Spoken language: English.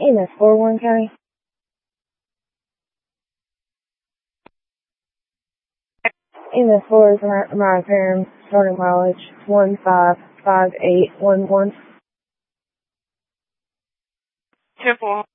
EMS 41 County. EMS 4 is my parents, starting mileage 155811. 10-4.